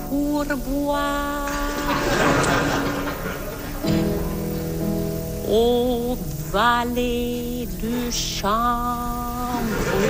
pourboire au valet de chambre.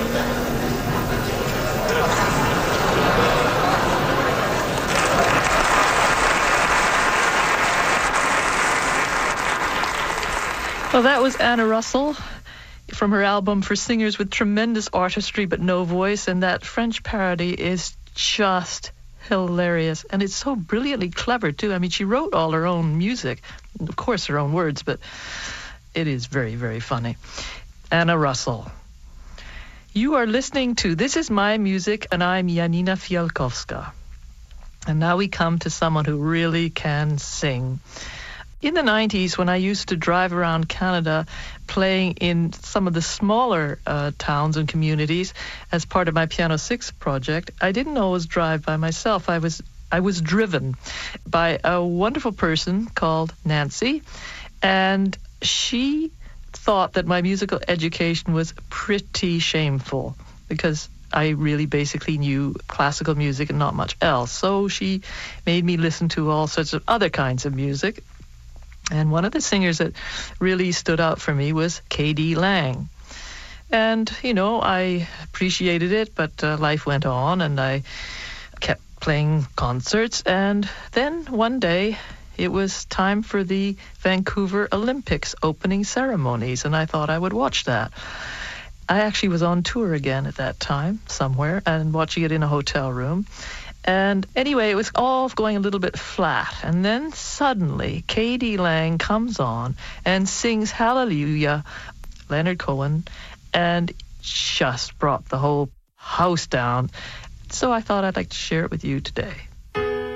Well, that was Anna Russell from her album For Singers with Tremendous Artistry But No Voice, and that French parody is just hilarious, and it's so brilliantly clever too. I mean, she wrote all her own music, of course her own words, but it is very, very funny. Anna Russell. You are listening to This Is My Music, and I'm Janina Fialkowska. And now we come to someone who really can sing. In the 90s, when I used to drive around Canada playing in some of the smaller towns and communities as part of my Piano 6 project, I didn't always drive by myself. I was driven by a wonderful person called Nancy, and she thought that my musical education was pretty shameful because I really basically knew classical music and not much else. So she made me listen to all sorts of other kinds of music. And one of the singers that really stood out for me was K.D. Lang. And, you know, I appreciated it, but life went on and I kept playing concerts. And then one day it was time for the Vancouver Olympics opening ceremonies, and I thought I would watch that. I actually was on tour again at that time somewhere and watching it in a hotel room. And anyway, it was all going a little bit flat. And then suddenly, K.D. Lang comes on and sings Hallelujah, Leonard Cohen, and just brought the whole house down. So I thought I'd like to share it with you today.